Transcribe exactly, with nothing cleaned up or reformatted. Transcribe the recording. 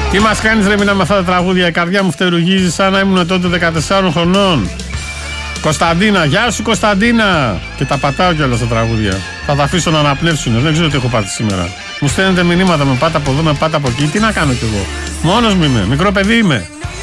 Τι μας κάνεις ρε μήνα με αυτά τα τραγούδια, η καρδιά μου φτερουγίζει σαν να ήμουν τότε δεκατεσσάρων χρονών. Κωνσταντίνα, γεια σου Κωνσταντίνα. Και τα πατάω κιόλας τα τραγούδια. Θα τα αφήσω να αναπνεύσουν, δεν ξέρω τι έχω πάθει σήμερα. Μου στέλνετε μηνύματα, με πάτε από εδώ, με πάτε από εκεί, τι να κάνω κι εγώ. Μόνος μου είμαι, μικρό παιδί είμαι.